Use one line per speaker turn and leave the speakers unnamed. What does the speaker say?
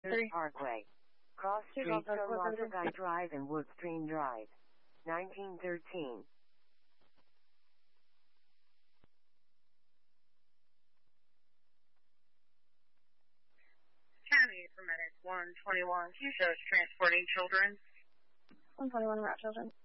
Three.
Parkway. Cross streets from Wasagai Drive and Woodstream Drive. 1913.
County for minutes 121. Two shows transporting children.
121 route children.